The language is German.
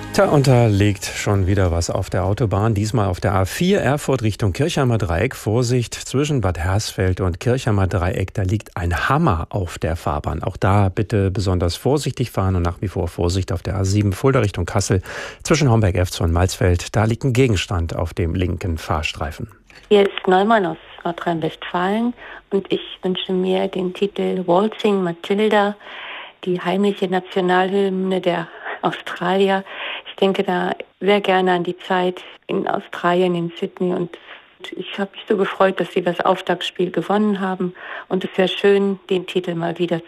Tja, und da liegt schon wieder was auf der Autobahn, diesmal auf der A4 Erfurt Richtung Kirchheimer Dreieck. Vorsicht, zwischen Bad Hersfeld und Kirchheimer Dreieck, da liegt ein Hammer auf der Fahrbahn. Auch da bitte besonders vorsichtig fahren und nach wie vor Vorsicht auf der A7 Fulda Richtung Kassel. Zwischen Homberg-Efz und Malzfeld, da liegt ein Gegenstand auf dem linken Fahrstreifen. Hier ist Neumann aus Nordrhein-Westfalen und ich wünsche mir den Titel Waltzing Matilda, die heimliche Nationalhymne der Australier. Ich denke da sehr gerne an die Zeit in Australien, in Sydney, und ich habe mich so gefreut, dass sie das Auftaktspiel gewonnen haben, und es wäre schön, den Titel mal wieder